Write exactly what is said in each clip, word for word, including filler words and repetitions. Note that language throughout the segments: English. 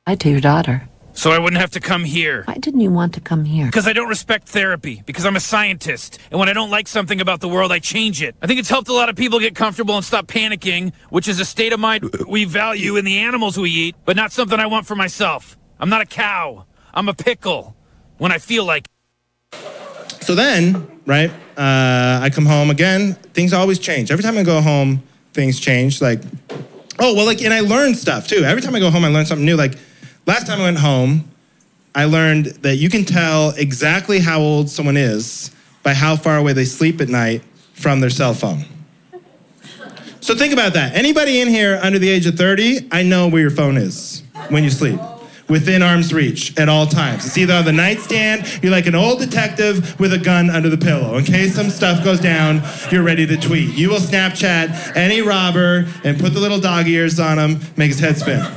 Hi to your daughter. So I wouldn't have to come here. Why didn't you want to come here? Because I don't respect therapy. Because I'm a scientist. And when I don't like something about the world, I change it. I think it's helped a lot of people get comfortable and stop panicking, which is a state of mind we value in the animals we eat, but not something I want for myself. I'm not a cow. I'm a pickle. When I feel like it. So then, right, uh, I come home again. Things always change. Every time I go home, things change. Like, oh, well, like, and I learn stuff, too. Every time I go home, I learn something new. Like, last time I went home, I learned that you can tell exactly how old someone is by how far away they sleep at night from their cell phone. So think about that. Anybody in here under the age of thirty, I know where your phone is when you sleep. Within arm's reach at all times. It's either on the nightstand, you're like an old detective with a gun under the pillow. In case some stuff goes down, you're ready to tweet. You will Snapchat any robber and put the little dog ears on him, make his head spin.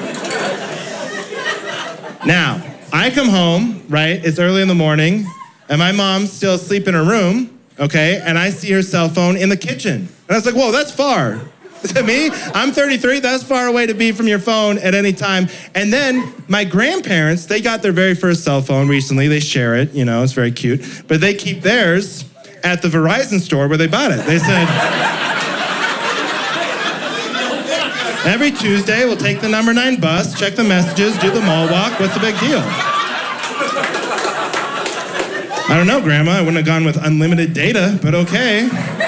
Now, I come home, right? It's early in the morning, and my mom's still asleep in her room, okay? And I see her cell phone in the kitchen. And I was like, whoa, that's far. To me, I'm thirty-three, that's far away to be from your phone at any time. And then my grandparents, they got their very first cell phone recently. They share it, you know, it's very cute. But they keep theirs at the Verizon store where they bought it. They said, every Tuesday, we'll take the number nine bus, check the messages, do the mall walk. What's the big deal? I don't know, Grandma. I wouldn't have gone with unlimited data, but okay.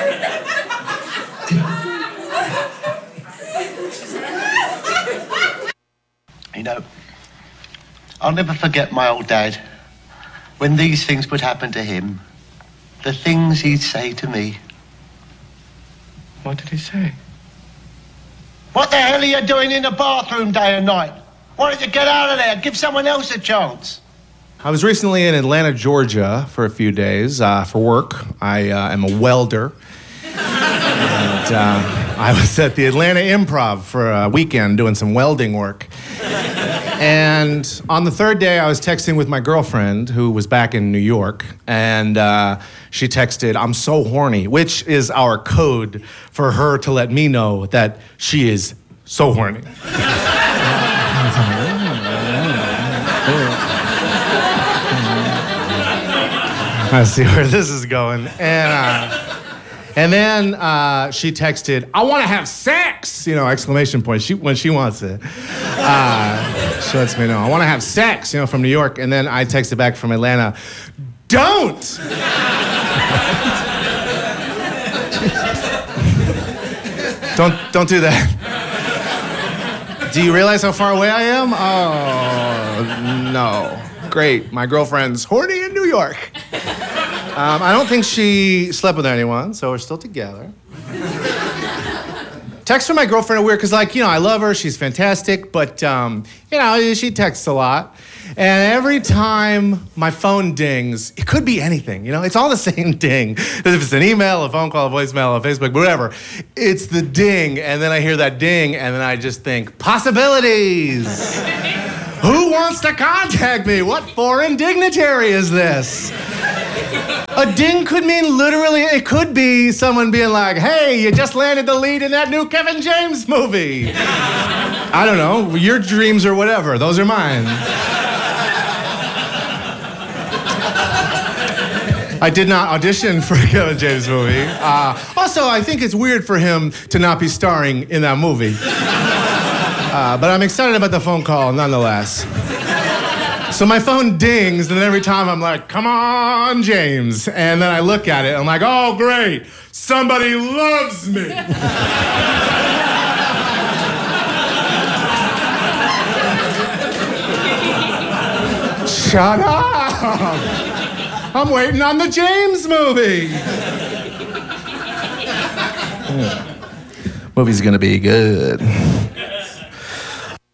You know, I'll never forget my old dad. When these things would happen to him, the things he'd say to me. What did he say? What the hell are you doing in the bathroom day and night? Why don't you get out of there? Give someone else a chance. I was recently in Atlanta, Georgia for a few days uh, for work. I uh, am a welder. and uh, I was at the Atlanta Improv for a weekend doing some welding work. And on the third day, I was texting with my girlfriend, who was back in New York, and uh, she texted, "I'm so horny," which is our code for her to let me know that she is so horny. I see where this is going. And uh, and then uh, she texted, "I want to have sex!" You know, exclamation point, she, when she wants it. Uh, she lets me know, "I want to have sex," you know, from New York. And then I texted back from Atlanta, "Don't!" don't, don't do that. Do you realize how far away I am? Oh, no. Great, my girlfriend's horny in New York. Um, I don't think she slept with anyone, so we're still together. Texts from my girlfriend are weird because, like, you know, I love her, she's fantastic, but, um, you know, she texts a lot. And every time my phone dings, it could be anything, you know? It's all the same ding. If it's an email, a phone call, a voicemail, a Facebook, whatever. It's the ding, and then I hear that ding, and then I just think, possibilities! Who wants to contact me? What foreign dignitary is this? A ding could mean literally, it could be someone being like, "Hey, you just landed the lead in that new Kevin James movie." I don't know, your dreams or whatever, those are mine. I did not audition for a Kevin James movie. Uh, also, I think it's weird for him to not be starring in that movie. Uh, but I'm excited about the phone call nonetheless. So my phone dings, and then every time I'm like, "Come on, James." And then I look at it, I'm like, "Oh, great, somebody loves me." Shut up! I'm waiting on the James movie. Yeah. Movie's gonna be good.